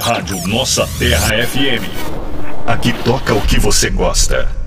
Rádio Nossa Terra FM. Aqui toca o que você gosta.